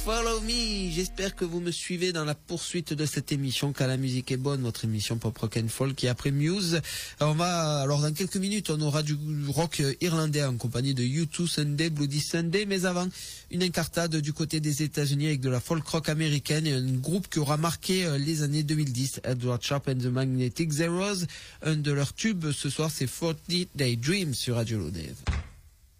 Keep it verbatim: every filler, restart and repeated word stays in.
Follow me, j'espère que vous me suivez dans la poursuite de cette émission Quand la musique est bonne, votre émission pop rock and folk qui après Muse. On va, alors dans quelques minutes, on aura du rock irlandais en compagnie de U deux Sunday, Bloody Sunday, mais avant, une incartade du côté des États-Unis avec de la folk rock américaine et un groupe qui aura marqué les années deux mille dix, Edward Sharpe and the Magnetic Zeros. Un de leurs tubes ce soir, c'est forty Day Dream sur Radio Loaded.